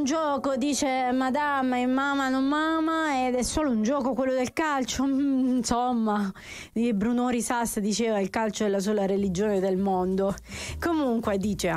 un gioco, dice Madame e Mama non Mama, ed è solo un gioco quello del calcio. Insomma, Bruno Risas diceva il calcio è la sola religione del mondo. Comunque,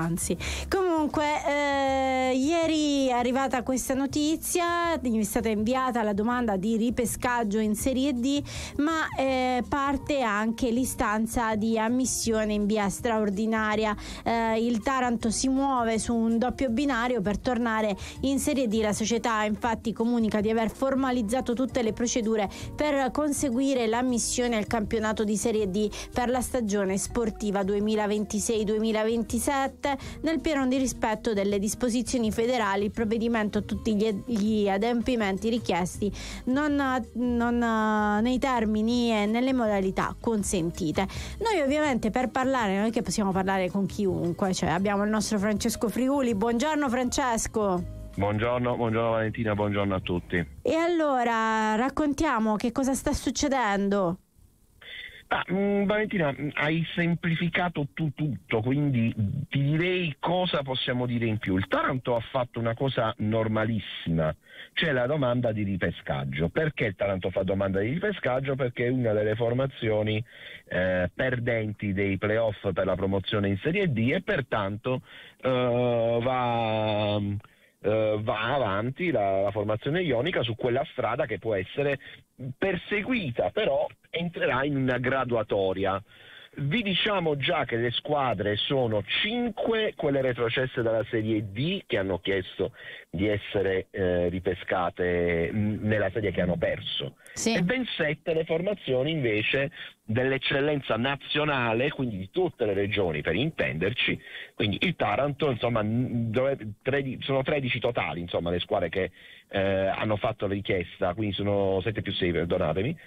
ieri è arrivata questa notizia, è stata inviata la domanda di ripescaggio in Serie D, ma parte anche l'istanza di ammissione in via straordinaria. Il Taranto si muove su un doppio binario per tornare in Serie D. La società infatti comunica di aver formalizzato tutte le procedure per conseguire l'ammissione al campionato di Serie D per la stagione sportiva 2026-2027 nel pieno di rispetto delle disposizioni federali. Il provvedimento a tutti gli adempimenti richiesti non nei termini e nelle modalità consentite. Noi ovviamente per parlare, non è che possiamo parlare con chiunque, cioè abbiamo il nostro Francesco Friuli. Buongiorno Francesco. Buongiorno Valentina, buongiorno a tutti. E allora raccontiamo che cosa sta succedendo. Valentina, hai semplificato tutto, quindi ti direi cosa possiamo dire in più. Il Taranto ha fatto una cosa normalissima, cioè la domanda di ripescaggio. Perché il Taranto fa domanda di ripescaggio? Perché è una delle formazioni perdenti dei playoff per la promozione in Serie D e pertanto va avanti la formazione ionica su quella strada che può essere perseguita, però entrerà in una graduatoria. Vi diciamo già che le squadre sono 5 quelle retrocesse dalla Serie D che hanno chiesto di essere ripescate nella serie che hanno perso, sì. E ben 7 le formazioni invece dell'eccellenza nazionale, quindi di tutte le regioni per intenderci. Quindi il Taranto, insomma, sono 13 totali, insomma, le squadre che hanno fatto la richiesta, quindi sono 7 più 6, perdonatemi.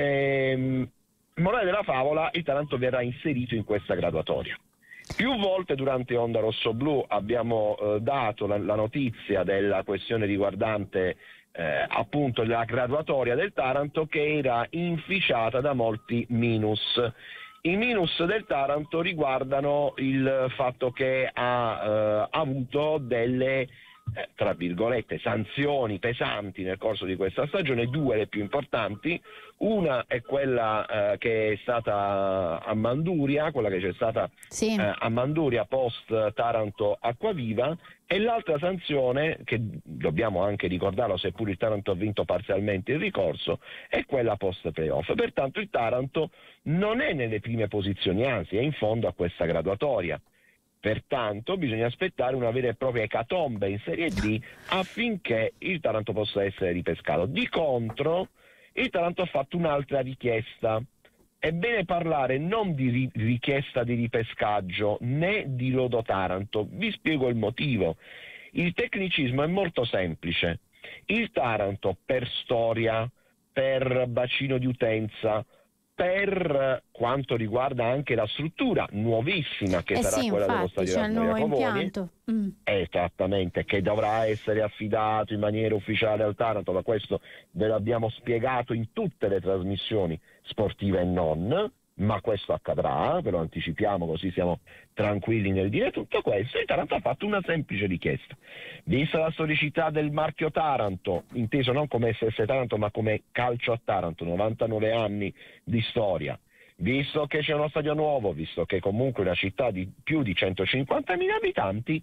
Morale della favola, il Taranto verrà inserito in questa graduatoria. Più volte durante Onda Rossoblu abbiamo dato la notizia della questione riguardante appunto la graduatoria del Taranto, che era inficiata da molti minus. I minus del Taranto riguardano il fatto che ha avuto delle tra virgolette sanzioni pesanti nel corso di questa stagione, 2 le più importanti. Una è quella che è stata a Manduria, quella che c'è stata a Manduria post Taranto Acquaviva, e l'altra sanzione, che dobbiamo anche ricordarlo seppur il Taranto ha vinto parzialmente il ricorso, è quella post playoff. Pertanto il Taranto non è nelle prime posizioni, anzi è in fondo a questa graduatoria. Pertanto bisogna aspettare una vera e propria ecatombe in Serie D affinché il Taranto possa essere ripescato. Di contro, il Taranto ha fatto un'altra richiesta. È bene parlare non di richiesta di ripescaggio né di lodo Taranto. Vi spiego il motivo. Il tecnicismo è molto semplice. Il Taranto, per storia, per bacino di utenza, per quanto riguarda anche la struttura nuovissima che sarà quella dello stadio c'è il nuovo impianto. Esattamente, che dovrà essere affidato in maniera ufficiale al Taranto, ma questo ve l'abbiamo spiegato in tutte le trasmissioni sportive e non, ma questo accadrà, ve lo anticipiamo così siamo tranquilli nel dire tutto questo. Il Taranto ha fatto una semplice richiesta: vista la storicità del marchio Taranto, inteso non come SS Taranto ma come calcio a Taranto, 99 anni di storia, visto che c'è uno stadio nuovo, visto che comunque una città di più di 150.000 abitanti,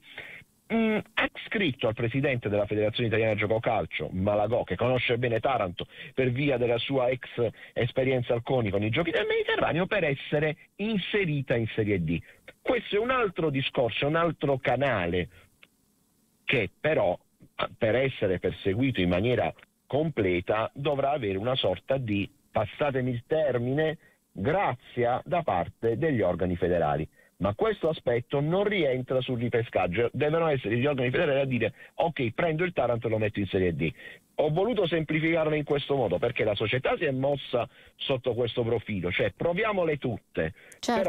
ha scritto al presidente della Federazione Italiana Gioco Calcio, Malagò, che conosce bene Taranto per via della sua ex esperienza al CONI con i Giochi del Mediterraneo, per essere inserita in Serie D. Questo è un altro discorso, un altro canale che però, per essere perseguito in maniera completa, dovrà avere una sorta di, passatemi il termine, grazia da parte degli organi federali. Ma questo aspetto non rientra sul ripescaggio, devono essere gli organi federali a dire ok, prendo il Taranto e lo metto in Serie D. Ho voluto semplificarlo in questo modo perché la società si è mossa sotto questo profilo, cioè proviamole tutte, però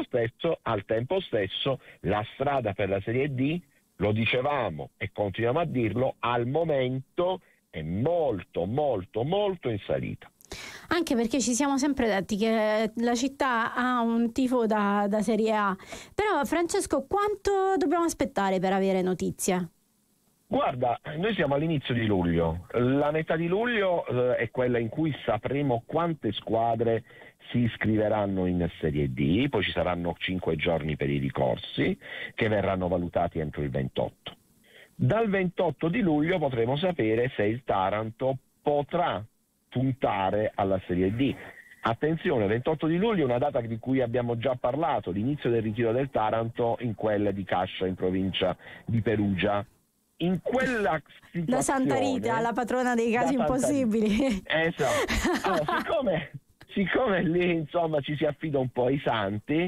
al tempo stesso la strada per la Serie D, lo dicevamo e continuiamo a dirlo, al momento è molto molto molto in salita. Anche perché ci siamo sempre detti che la città ha un tifo da Serie A. Però Francesco, quanto dobbiamo aspettare per avere notizie? Guarda, noi siamo all'inizio di luglio, la metà di luglio è quella in cui sapremo quante squadre si iscriveranno in Serie D, poi ci saranno 5 giorni per i ricorsi che verranno valutati entro il 28. Dal 28 di luglio potremo sapere se il Taranto potrà puntare alla Serie D. Attenzione, 28 di luglio è una data di cui abbiamo già parlato, l'inizio del ritiro del Taranto in quella di Cascia in provincia di Perugia. In quella situazione, da Santa Rita, la patrona dei casi impossibili. Esatto. Allora, siccome lì insomma ci si affida un po' ai santi,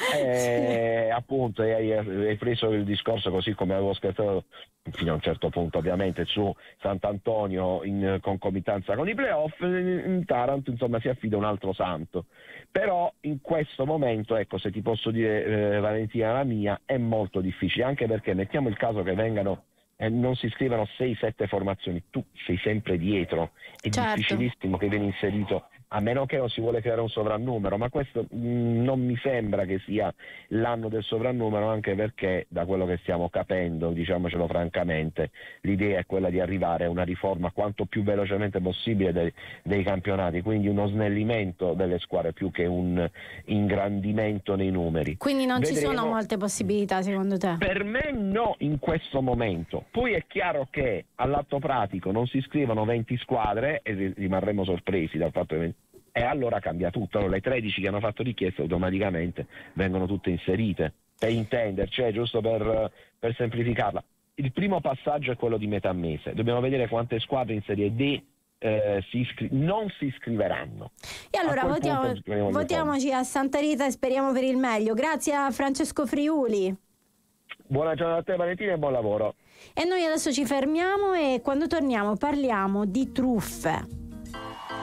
appunto hai preso il discorso così come avevo scherzato fino a un certo punto ovviamente su Sant'Antonio in concomitanza con i playoff, in Taranto insomma si affida a un altro santo. Però in questo momento, ecco, se ti posso dire Valentina la mia, è molto difficile, anche perché mettiamo il caso che vengano non si iscrivono 6-7 formazioni, tu sei sempre dietro, è difficilissimo che vieni inserito, a meno che non si vuole creare un sovrannumero, ma questo non mi sembra che sia l'anno del sovrannumero, anche perché da quello che stiamo capendo, diciamocelo francamente, l'idea è quella di arrivare a una riforma quanto più velocemente possibile dei campionati, quindi uno snellimento delle squadre più che un ingrandimento nei numeri. Quindi non ci sono molte possibilità secondo te? Per me no, in questo momento. Poi è chiaro che all'atto pratico non si iscrivono 20 squadre e rimarremo sorpresi dal fatto che e allora cambia tutto. Allora, le 13 che hanno fatto richiesta automaticamente vengono tutte inserite, per intenderci, giusto per semplificarla. Il primo passaggio è quello di metà mese, dobbiamo vedere quante squadre in Serie D non si iscriveranno. E allora votiamoci a Santa Rita e speriamo per il meglio. Grazie a Francesco Friuli. Buona giornata a te Valentina e buon lavoro. E noi adesso ci fermiamo e quando torniamo parliamo di truffe.